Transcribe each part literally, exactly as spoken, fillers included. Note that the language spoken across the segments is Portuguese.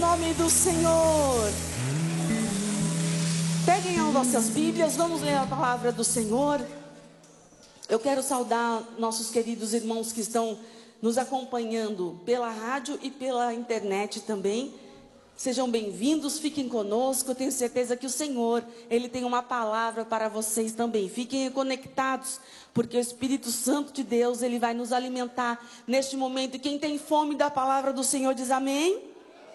nome do Senhor. Peguem as vossas Bíblias, vamos ler a palavra do Senhor. Eu quero saudar nossos queridos irmãos que estão nos acompanhando pela rádio e pela internet também. Sejam bem-vindos, fiquem conosco. Eu tenho certeza que o Senhor, Ele tem uma palavra para vocês também. Fiquem conectados, porque o Espírito Santo de Deus, Ele vai nos alimentar neste momento. E quem tem fome da palavra do Senhor diz amém. Amém.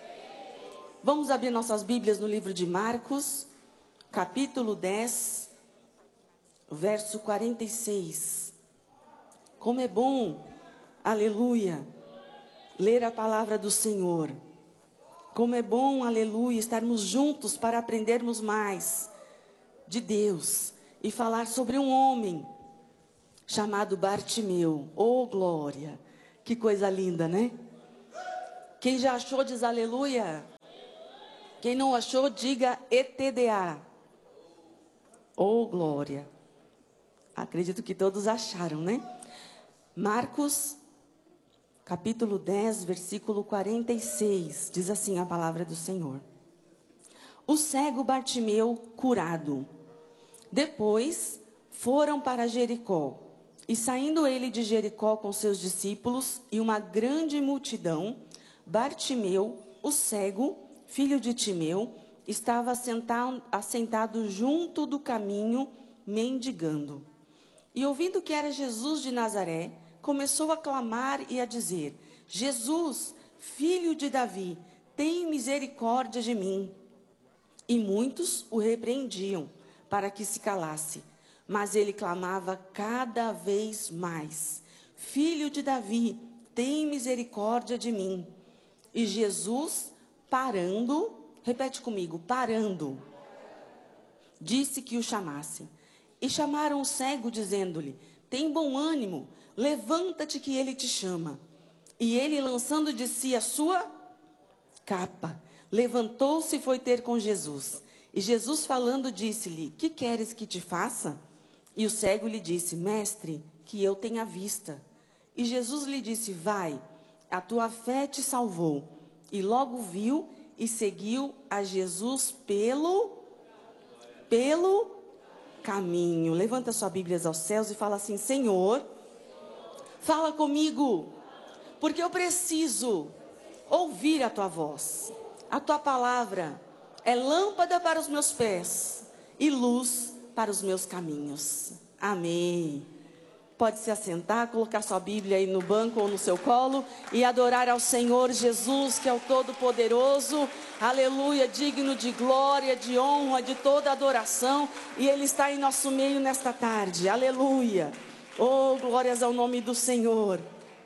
Vamos abrir nossas Bíblias no livro de Marcos, capítulo dez, verso quarenta e seis. Como é bom, aleluia, ler a palavra do Senhor. Como é bom, aleluia, estarmos juntos para aprendermos mais de Deus e falar sobre um homem chamado Bartimeu. Oh, glória! Que coisa linda, né? Quem já achou, diz aleluia. Quem não achou, diga E T D A. Oh, glória! Acredito que todos acharam, né? Marcos capítulo dez, versículo quarenta e seis, diz assim a palavra do Senhor. O cego Bartimeu curado. Depois foram para Jericó. E saindo ele de Jericó com seus discípulos e uma grande multidão, Bartimeu, o cego, filho de Timeu, estava assentado, assentado junto do caminho, mendigando. E ouvindo que era Jesus de Nazaré, começou a clamar e a dizer: Jesus, filho de Davi, tem misericórdia de mim. E muitos o repreendiam para que se calasse. Mas ele clamava cada vez mais: Filho de Davi, tem misericórdia de mim. E Jesus, parando, repete comigo, parando, disse que o chamasse. E chamaram o cego, dizendo-lhe: tem bom ânimo, levanta-te que ele te chama. E ele, lançando de si a sua capa, levantou-se e foi ter com Jesus. E Jesus falando disse-lhe: que queres que te faça? E o cego lhe disse: mestre, que eu tenha vista. E Jesus lhe disse: vai, a tua fé te salvou. E logo viu e seguiu a Jesus pelo, pelo caminho. Levanta sua Bíblia aos céus e fala assim: Senhor, fala comigo, porque eu preciso ouvir a tua voz. A tua palavra é lâmpada para os meus pés e luz para os meus caminhos. Amém. Pode se assentar, colocar sua Bíblia aí no banco ou no seu colo e adorar ao Senhor Jesus, que é o Todo-Poderoso. Aleluia, digno de glória, de honra, de toda adoração. E Ele está em nosso meio nesta tarde. Aleluia. Oh, glórias ao nome do Senhor.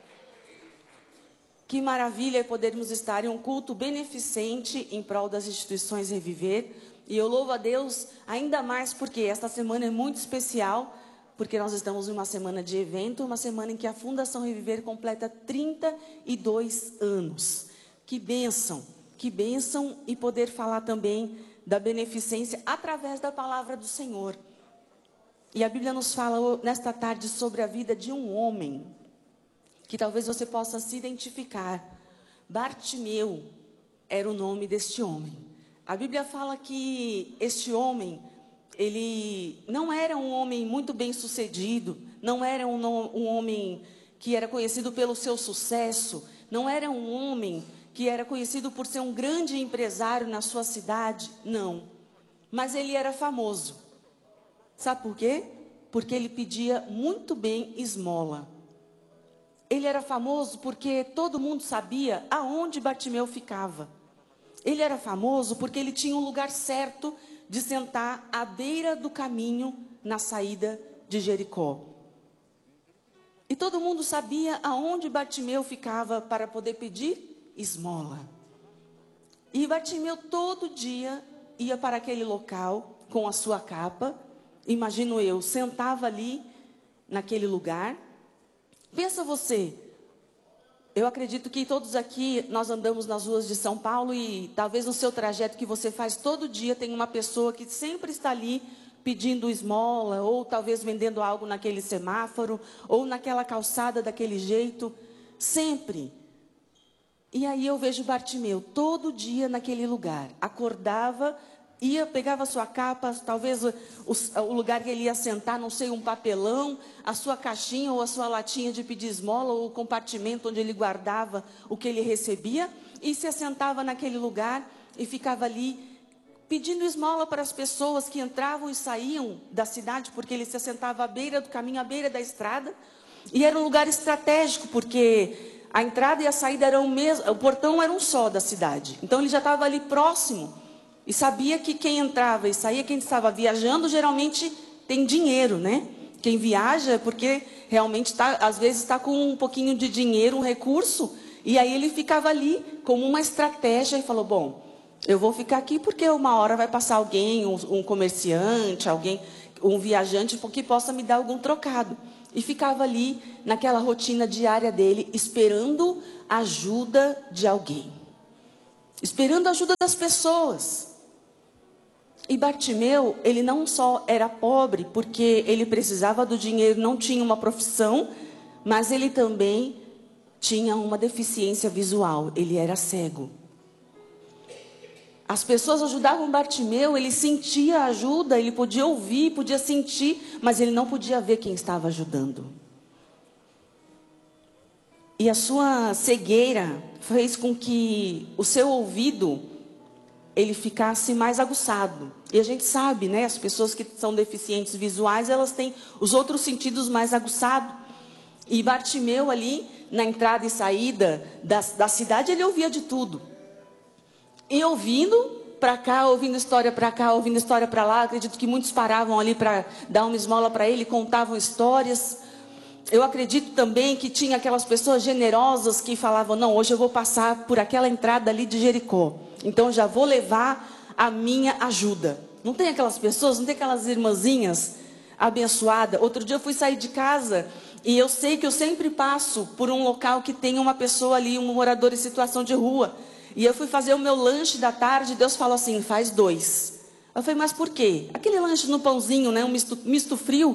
Que maravilha é podermos estar em um culto beneficente em prol das instituições Reviver. E eu louvo a Deus ainda mais porque esta semana é muito especial, porque nós estamos em uma semana de evento, uma semana em que a Fundação Reviver completa trinta e dois anos. Que bênção, que bênção e poder falar também da beneficência através da palavra do Senhor. E a Bíblia nos fala nesta tarde sobre a vida de um homem, que talvez você possa se identificar. Bartimeu era o nome deste homem. A Bíblia fala que este homem, ele não era um homem muito bem sucedido, não era um, um homem que era conhecido pelo seu sucesso, não era um homem que era conhecido por ser um grande empresário na sua cidade, não. Mas ele era famoso. Sabe por quê? Porque ele pedia muito bem esmola. Ele era famoso porque todo mundo sabia aonde Bartimeu ficava. Ele era famoso porque ele tinha um lugar certo de sentar à beira do caminho na saída de Jericó. E todo mundo sabia aonde Bartimeu ficava para poder pedir esmola. E Bartimeu todo dia ia para aquele local com a sua capa. Imagino eu, sentava ali naquele lugar. Pensa você, eu acredito que todos aqui, nós andamos nas ruas de São Paulo e talvez no seu trajeto que você faz todo dia tem uma pessoa que sempre está ali pedindo esmola, ou talvez vendendo algo naquele semáforo, ou naquela calçada daquele jeito, sempre. E aí eu vejo Bartimeu todo dia naquele lugar. Acordava, ia, pegava a sua capa, talvez o, o, o lugar que ele ia sentar, não sei, um papelão, a sua caixinha ou a sua latinha de pedir esmola, ou o compartimento onde ele guardava o que ele recebia, e se assentava naquele lugar e ficava ali pedindo esmola para as pessoas que entravam e saíam da cidade, porque ele se assentava à beira do caminho, à beira da estrada, e era um lugar estratégico, porque a entrada e a saída eram o mesmo, o portão era um só da cidade. Então ele já estava ali próximo e sabia que quem entrava e saía, quem estava viajando, geralmente tem dinheiro, né? Quem viaja é porque realmente tá, às vezes está com um pouquinho de dinheiro, um recurso, e aí ele ficava ali como uma estratégia e falou: bom, eu vou ficar aqui porque uma hora vai passar alguém, um, um comerciante, alguém, um viajante que possa me dar algum trocado. E ficava ali naquela rotina diária dele, esperando a ajuda de alguém. Esperando a ajuda das pessoas. E Bartimeu, ele não só era pobre, porque ele precisava do dinheiro, não tinha uma profissão, mas ele também tinha uma deficiência visual, ele era cego. As pessoas ajudavam Bartimeu, ele sentia a ajuda, ele podia ouvir, podia sentir, mas ele não podia ver quem estava ajudando. E a sua cegueira fez com que o seu ouvido, ele ficasse mais aguçado. E a gente sabe, né, as pessoas que são deficientes visuais, elas têm os outros sentidos mais aguçados. E Bartimeu ali, na entrada e saída da, da cidade, ele ouvia de tudo. E ouvindo para cá, ouvindo história para cá, ouvindo história para lá, acredito que muitos paravam ali para dar uma esmola para ele, contavam histórias. Eu acredito também que tinha aquelas pessoas generosas que falavam: não, hoje eu vou passar por aquela entrada ali de Jericó, então já vou levar a minha ajuda. Não tem aquelas pessoas, não tem aquelas irmãzinhas abençoadas? Outro dia eu fui sair de casa e eu sei que eu sempre passo por um local que tem uma pessoa ali, um morador em situação de rua. E eu fui fazer o meu lanche da tarde, Deus falou assim: faz dois. Eu falei: mas por quê? Aquele lanche no pãozinho, né, um misto, misto frio.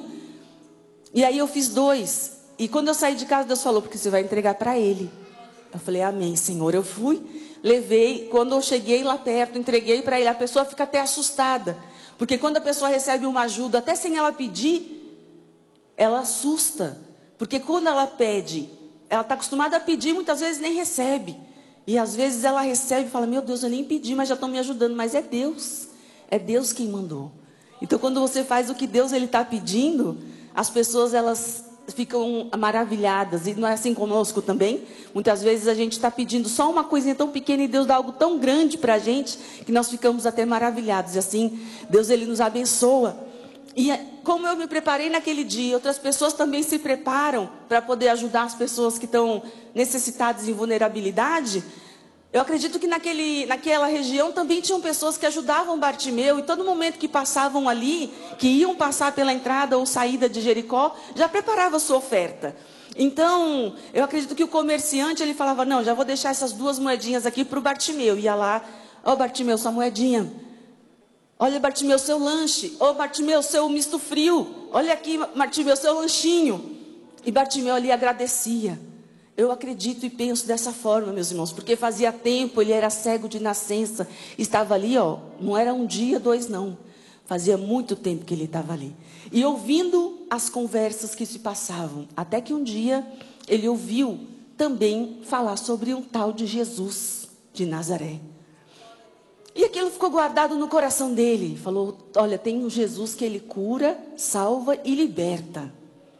E aí eu fiz dois. E quando eu saí de casa, Deus falou: porque você vai entregar para ele. Eu falei: amém, Senhor. Eu fui, levei, quando eu cheguei lá perto, entreguei para ele. A pessoa fica até assustada, porque quando a pessoa recebe uma ajuda, até sem ela pedir, ela assusta. Porque quando ela pede, ela está acostumada a pedir, muitas vezes nem recebe. E às vezes ela recebe e fala: meu Deus, eu nem pedi, mas já estão me ajudando. Mas é Deus, é Deus quem mandou. Então quando você faz o que Deus ele está pedindo, as pessoas elas ficam maravilhadas. E não é assim conosco também? Muitas vezes a gente está pedindo só uma coisinha tão pequena e Deus dá algo tão grande para a gente, que nós ficamos até maravilhados. E assim Deus ele nos abençoa. E como eu me preparei naquele dia, outras pessoas também se preparam para poder ajudar as pessoas que estão necessitadas em vulnerabilidade. Eu acredito que naquele, naquela região também tinham pessoas que ajudavam Bartimeu. E todo momento que passavam ali, que iam passar pela entrada ou saída de Jericó, já preparava a sua oferta. Então, eu acredito que o comerciante, ele falava: não, já vou deixar essas duas moedinhas aqui para o Bartimeu. Ia lá: ó, Bartimeu, sua moedinha. Olha, Bartimeu, seu lanche. Ô, Bartimeu, seu misto frio. Olha aqui, Bartimeu, seu lanchinho. E Bartimeu ali agradecia. Eu acredito e penso dessa forma, meus irmãos, porque fazia tempo, ele era cego de nascença. Estava ali, ó, não era um dia, dois, não. Fazia muito tempo que ele estava ali. E ouvindo as conversas que se passavam. Até que um dia, ele ouviu também falar sobre um tal de Jesus de Nazaré. E aquilo ficou guardado no coração dele. Falou: olha, tem um Jesus que ele cura, salva e liberta.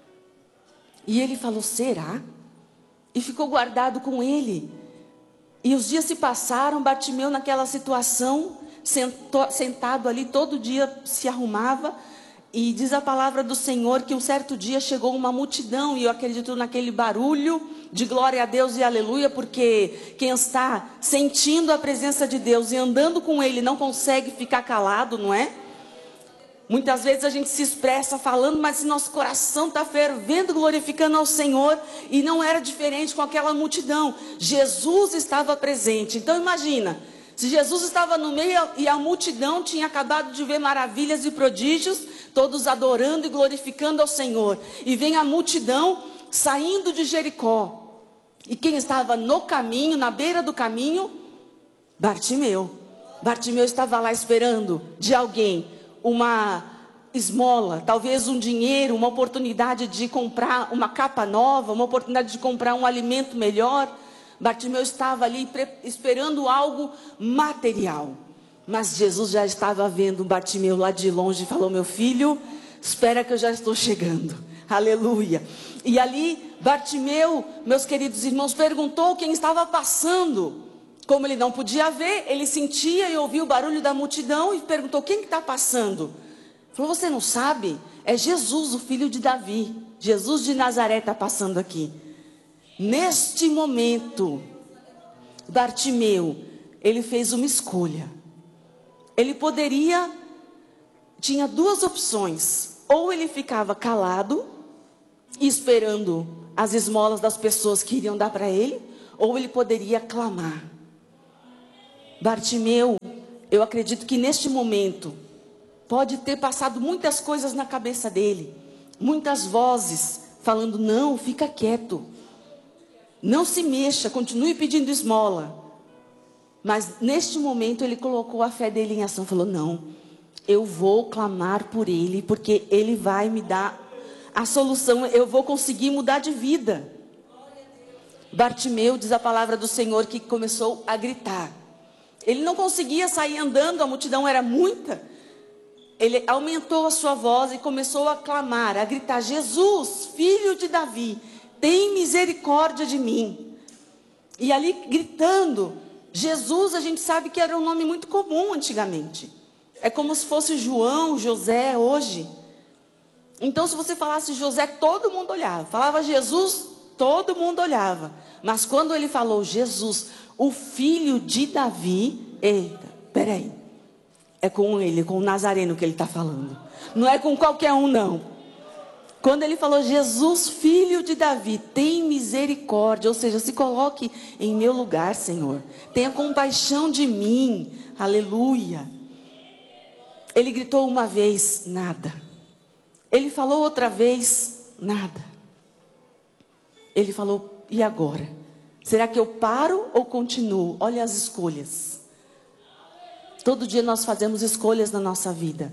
E ele falou: será? E ficou guardado com ele. E os dias se passaram, Bartimeu naquela situação, sentou, sentado ali, todo dia se arrumava. E diz a palavra do Senhor que um certo dia chegou uma multidão, e eu acredito naquele barulho de glória a Deus e aleluia, porque quem está sentindo a presença de Deus e andando com Ele não consegue ficar calado, não é? Muitas vezes a gente se expressa falando, mas nosso coração está fervendo, glorificando ao Senhor, e não era diferente com aquela multidão. Jesus estava presente. Então imagina, se Jesus estava no meio e a multidão tinha acabado de ver maravilhas e prodígios, todos adorando e glorificando ao Senhor, e vem a multidão saindo de Jericó. E quem estava no caminho, na beira do caminho? Bartimeu. Bartimeu estava lá esperando de alguém uma esmola, talvez um dinheiro, uma oportunidade de comprar uma capa nova, uma oportunidade de comprar um alimento melhor. Bartimeu estava ali esperando algo material. Mas Jesus já estava vendo Bartimeu lá de longe e falou: meu filho, espera que eu já estou chegando. Aleluia. E ali Bartimeu, meus queridos irmãos, perguntou quem estava passando. Como ele não podia ver, ele sentia e ouvia o barulho da multidão e perguntou: quem está passando? Falou: você não sabe? É Jesus, o filho de Davi. Jesus de Nazaré está passando aqui. Neste momento, Bartimeu, ele fez uma escolha. Ele poderia, tinha duas opções. Ou ele ficava calado, esperando as esmolas das pessoas que iriam dar para ele, ou ele poderia clamar. Bartimeu, eu acredito que neste momento, pode ter passado muitas coisas na cabeça dele. Muitas vozes falando: não, fica quieto. Não se mexa, continue pedindo esmola. Mas neste momento ele colocou a fé dele em ação. Falou: não, eu vou clamar por ele, porque ele vai me dar a solução. Eu vou conseguir mudar de vida. Bartimeu, diz a palavra do Senhor, que começou a gritar. Ele não conseguia sair andando, a multidão era muita. Ele aumentou a sua voz e começou a clamar, a gritar: Jesus, filho de Davi, tem misericórdia de mim. E ali gritando, Jesus, a gente sabe que era um nome muito comum antigamente. É como se fosse João, José hoje. Então se você falasse José, todo mundo olhava. Falava Jesus, todo mundo olhava. Mas quando ele falou Jesus, o filho de Davi, eita, peraí. É com ele, com o Nazareno que ele está falando. Não é com qualquer um, não. Quando ele falou: Jesus, filho de Davi, tem misericórdia. Ou seja, se coloque em meu lugar, Senhor. Tenha compaixão de mim. Aleluia. Ele gritou uma vez: nada. Ele falou outra vez: nada. Ele falou: e agora? Será que eu paro ou continuo? Olha as escolhas. Todo dia nós fazemos escolhas na nossa vida.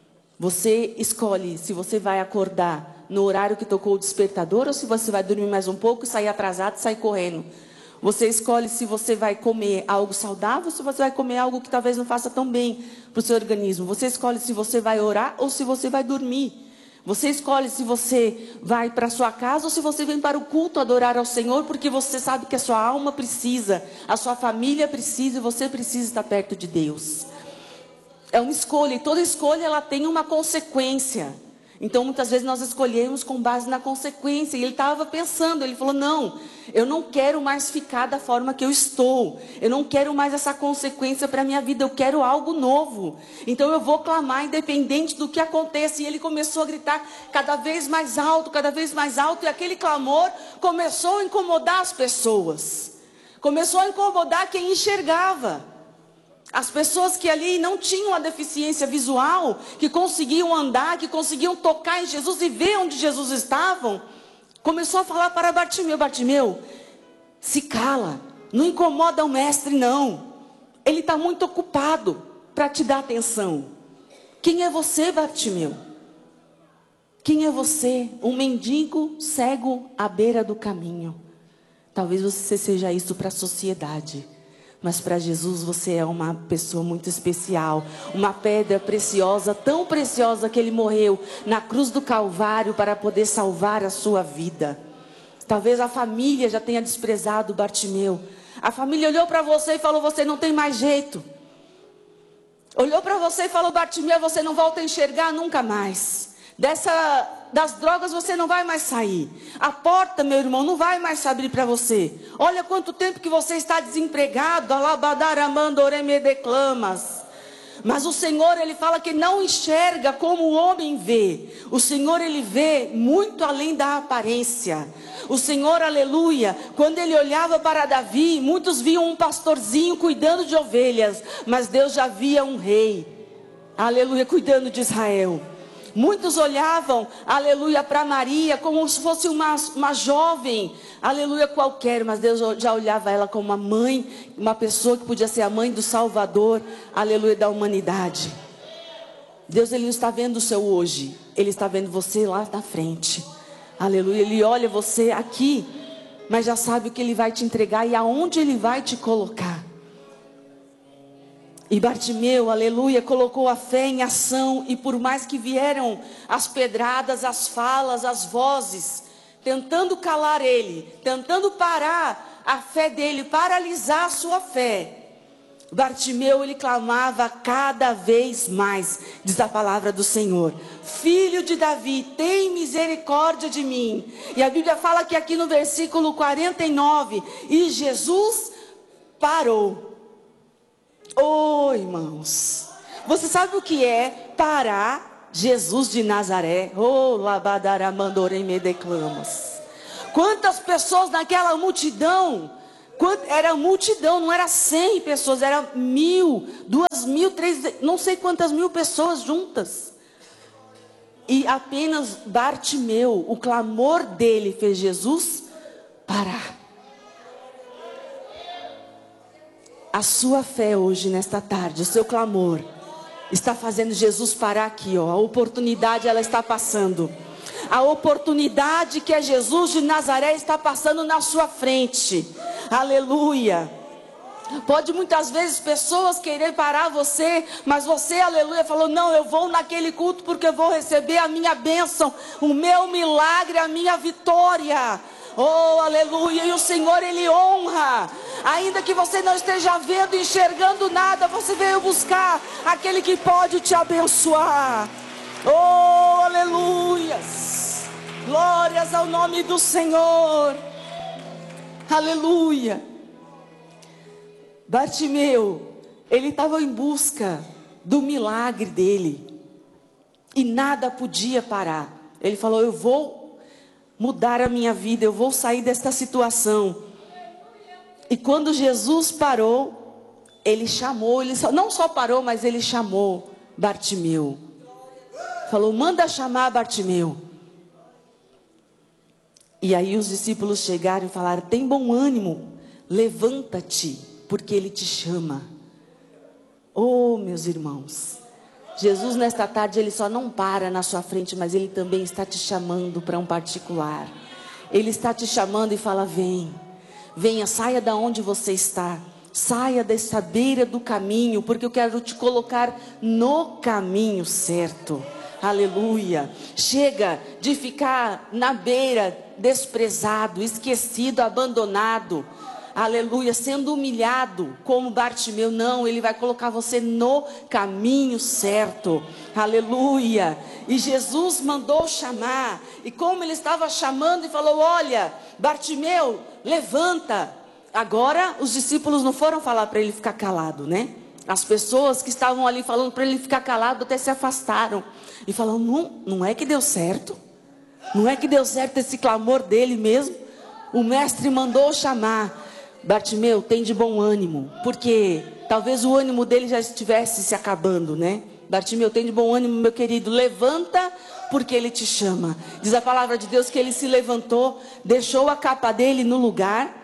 Você escolhe se você vai acordar no horário que tocou o despertador, ou se você vai dormir mais um pouco e sair atrasado e sair correndo. Você escolhe se você vai comer algo saudável, ou se você vai comer algo que talvez não faça tão bem para o seu organismo. Você escolhe se você vai orar ou se você vai dormir. Você escolhe se você vai para a sua casa ou se você vem para o culto adorar ao Senhor, porque você sabe que a sua alma precisa, a sua família precisa e você precisa estar perto de Deus. É uma escolha, e toda escolha ela tem uma consequência. Então muitas vezes nós escolhemos com base na consequência. E ele estava pensando, ele falou: não, eu não quero mais ficar da forma que eu estou. Eu não quero mais essa consequência para a minha vida, eu quero algo novo. Então eu vou clamar independente do que aconteça. E ele começou a gritar cada vez mais alto, cada vez mais alto. E aquele clamor começou a incomodar as pessoas. Começou a incomodar quem enxergava. As pessoas que ali não tinham a deficiência visual, que conseguiam andar, que conseguiam tocar em Jesus e ver onde Jesus estava, começou a falar para Bartimeu: Bartimeu, se cala, não incomoda o mestre não. Ele está muito ocupado para te dar atenção. Quem é você, Bartimeu? Quem é você? Um mendigo cego à beira do caminho. Talvez você seja isso para a sociedade. Mas para Jesus você é uma pessoa muito especial. Uma pedra preciosa, tão preciosa que ele morreu na cruz do Calvário para poder salvar a sua vida. Talvez a família já tenha desprezado Bartimeu. A família olhou para você e falou: você não tem mais jeito. Olhou para você e falou: Bartimeu, você não volta a enxergar nunca mais. Dessa, das drogas você não vai mais sair. A porta, meu irmão, não vai mais se abrir para você. Olha quanto tempo que você está desempregado. Mas o Senhor, Ele fala que não enxerga como o homem vê. O Senhor, Ele vê muito além da aparência. O Senhor, aleluia, quando Ele olhava para Davi, muitos viam um pastorzinho cuidando de ovelhas. Mas Deus já via um rei, aleluia, cuidando de Israel. Muitos olhavam, aleluia, para Maria como se fosse uma, uma jovem, aleluia, qualquer, mas Deus já olhava ela como uma mãe, uma pessoa que podia ser a mãe do Salvador, aleluia, da humanidade. Deus, Ele não está vendo o seu hoje, Ele está vendo você lá na frente, aleluia. Ele olha você aqui, mas já sabe o que Ele vai te entregar e aonde Ele vai te colocar. E Bartimeu, aleluia, colocou a fé em ação, e por mais que vieram as pedradas, as falas, as vozes, tentando calar ele, tentando parar a fé dele, paralisar a sua fé, Bartimeu, ele clamava cada vez mais, diz a palavra do Senhor: Filho de Davi, tem misericórdia de mim. E a Bíblia fala que aqui no versículo quarenta e nove, e Jesus parou. Oh, irmãos, você sabe o que é parar Jesus de Nazaré? Oh, labadara mandorem me declamas. Quantas pessoas naquela multidão? Era multidão, não era cem pessoas, era mil, duas mil, três, não sei quantas mil pessoas juntas. E apenas Bartimeu, o clamor dele fez Jesus parar. A sua fé hoje, nesta tarde, o seu clamor, está fazendo Jesus parar aqui, ó. A oportunidade, ela está passando. A oportunidade que é Jesus de Nazaré está passando na sua frente. Aleluia. Pode muitas vezes pessoas querer parar você, mas você, aleluia, falou: não, eu vou naquele culto porque eu vou receber a minha bênção, o meu milagre, a minha vitória. Oh, aleluia. E o Senhor, Ele honra. Ainda que você não esteja vendo, enxergando nada, você veio buscar aquele que pode te abençoar. Oh, aleluias. Glórias ao nome do Senhor. Aleluia. Bartimeu, ele estava em busca do milagre dele, e nada podia parar. Ele falou: eu vou mudar a minha vida, eu vou sair desta situação. E quando Jesus parou, ele chamou, ele só, não só parou, mas ele chamou Bartimeu. Falou: manda chamar Bartimeu. E aí os discípulos chegaram e falaram: tem bom ânimo, levanta-te, porque ele te chama. Oh, meus irmãos, Jesus nesta tarde, Ele só não para na sua frente, mas Ele também está te chamando para um particular. Ele está te chamando e fala: vem, venha, saia da onde você está, saia dessa beira do caminho, porque eu quero te colocar no caminho certo. Aleluia. Chega de ficar na beira, desprezado, esquecido, abandonado. Aleluia, sendo humilhado como Bartimeu. Não, Ele vai colocar você no caminho certo. Aleluia. E Jesus mandou chamar, e como Ele estava chamando, e falou: olha, Bartimeu, levanta. Agora os discípulos não foram falar para ele ficar calado, né? As pessoas que estavam ali falando para ele ficar calado até se afastaram e falaram: não, não é que deu certo? Não é que deu certo esse clamor dele mesmo? O mestre mandou chamar. Bartimeu, tem de bom ânimo, porque talvez o ânimo dele já estivesse se acabando, né? Bartimeu, tem de bom ânimo, meu querido, levanta, porque ele te chama. Diz a palavra de Deus que ele se levantou, deixou a capa dele no lugar,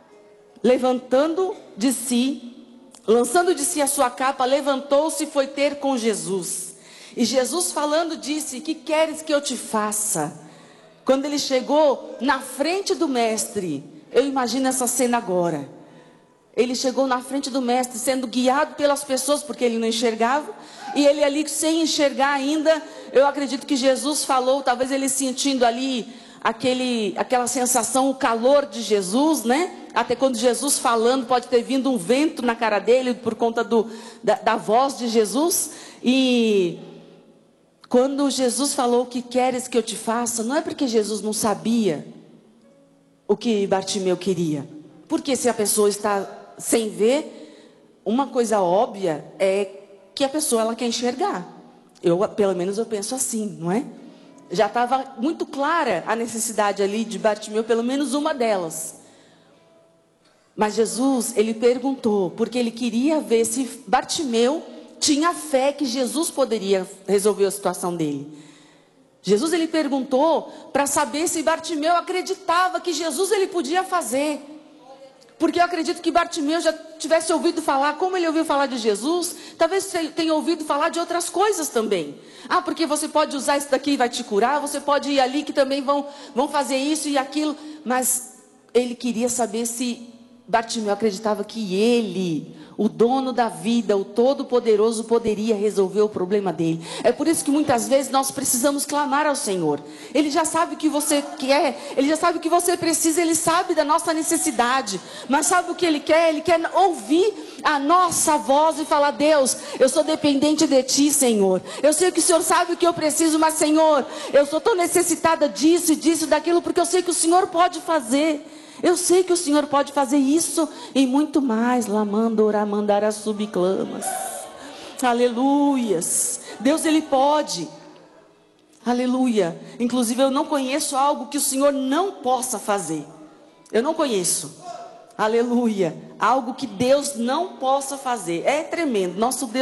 levantando de si, lançando de si a sua capa, levantou-se e foi ter com Jesus. E Jesus falando disse: que queres que eu te faça? Quando ele chegou na frente do mestre, eu imagino essa cena agora. Ele chegou na frente do mestre, sendo guiado pelas pessoas, porque ele não enxergava. E ele ali sem enxergar ainda, eu acredito que Jesus falou, talvez ele sentindo ali aquele, aquela sensação, o calor de Jesus, né? Até quando Jesus falando, pode ter vindo um vento na cara dele, por conta do, da, da voz de Jesus. E quando Jesus falou: o que queres que eu te faça? Não é porque Jesus não sabia o que Bartimeu queria. Porque se a pessoa está sem ver, uma coisa óbvia é que a pessoa, ela quer enxergar. Eu, pelo menos eu penso assim, não é? Já estava muito clara a necessidade ali de Bartimeu, pelo menos uma delas. Mas Jesus, ele perguntou, porque ele queria ver se Bartimeu tinha fé que Jesus poderia resolver a situação dele. Jesus ele perguntou para saber se Bartimeu acreditava que Jesus ele podia fazer. Porque eu acredito que Bartimeu já tivesse ouvido falar, como ele ouviu falar de Jesus, talvez tenha ouvido falar de outras coisas também. Ah, porque você pode usar isso daqui e vai te curar, você pode ir ali que também vão, vão fazer isso e aquilo. Mas ele queria saber se Bartimeu acreditava que ele, o dono da vida, o Todo-Poderoso, poderia resolver o problema dele. É por isso que muitas vezes nós precisamos clamar ao Senhor. Ele já sabe o que você quer, Ele já sabe o que você precisa, Ele sabe da nossa necessidade. Mas sabe o que Ele quer? Ele quer ouvir a nossa voz e falar: Deus, eu sou dependente de Ti, Senhor. Eu sei que o Senhor sabe o que eu preciso, mas Senhor, eu sou tão necessitada disso e disso, daquilo, porque eu sei que o Senhor pode fazer. Eu sei que o Senhor pode fazer isso e muito mais. Lamando, oramandara, subclamas. Aleluias. Deus, Ele pode. Aleluia. Inclusive, eu não conheço algo que o Senhor não possa fazer. Eu não conheço. Aleluia. Algo que Deus não possa fazer. É tremendo. Nosso Deus.